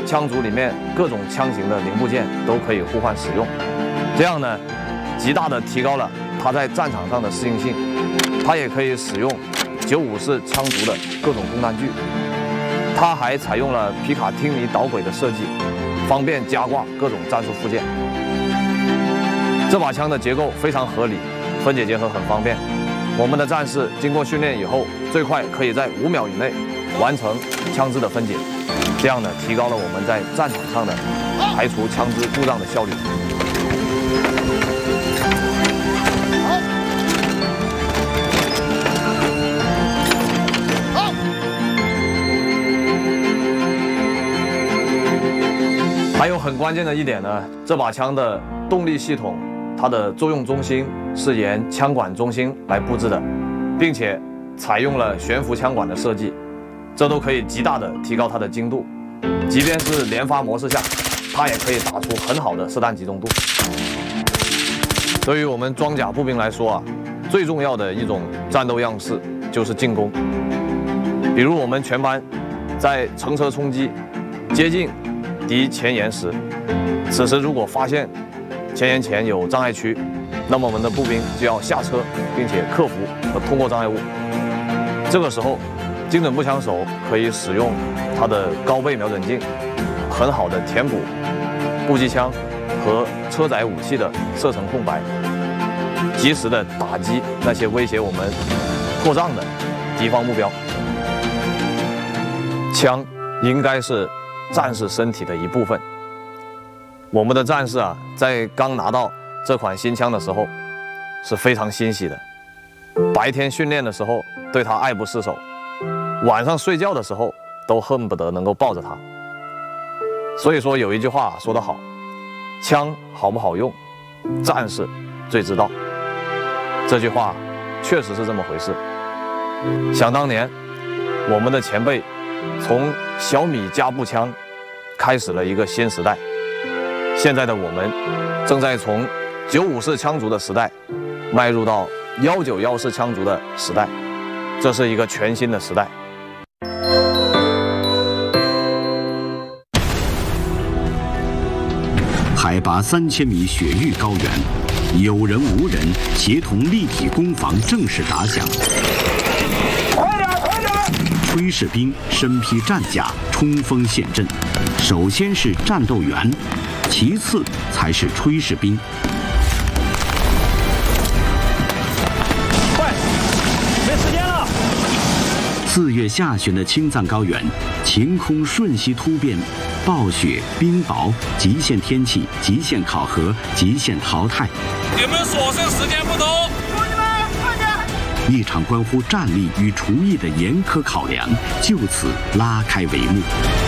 枪组里面各种枪型的零部件都可以互换使用，这样呢，极大的提高了它在战场上的适应性。它也可以使用954式枪族的各种供弹具。它还采用了皮卡汀尼导轨的设计，方便加挂各种战术附件。这把枪的结构非常合理，分解结合很方便。我们的战士经过训练以后，最快可以在5秒以内完成枪支的分解，这样呢，提高了我们在战场上的排除枪支故障的效率。还有很关键的一点呢，这把枪的动力系统，它的作用中心是沿枪管中心来布置的，并且采用了悬浮枪管的设计，这都可以极大的提高它的精度。即便是连发模式下，它也可以打出很好的射弹集中度。对于我们装甲步兵来说啊，最重要的一种战斗样式就是进攻。比如我们全班在乘车冲击接近敌前沿时，此时如果发现前沿前有障碍区，那么我们的步兵就要下车，并且克服和通过障碍物。这个时候，精准步枪手可以使用它的高倍瞄准镜，很好的填补步机枪和车载武器的射程空白，及时的打击那些威胁我们破障的敌方目标。枪应该是战士身体的一部分。我们的战士啊，在刚拿到这款新枪的时候是非常欣喜的，白天训练的时候对它爱不释手，晚上睡觉的时候都恨不得能够抱着它。所以说有一句话说得好，枪好不好用，战士最知道。这句话确实是这么回事。想当年，我们的前辈从小米加步枪开始了一个新时代，现在的我们正在从954式枪族的时代迈入到191式枪族的时代，这是一个全新的时代。 海拔3000米雪域高原，有人无人协同立体攻防正式打响。炊事兵身披战甲，冲锋陷阵。首先是战斗员，其次才是炊事兵。 快，没时间了 ！4月下旬的青藏高原，晴空瞬息突变，暴雪、冰雹、极限天气、极限考核、极限淘汰。 你们所剩时间不多。 一场关乎战力与厨艺的严苛考量就此拉开帷幕。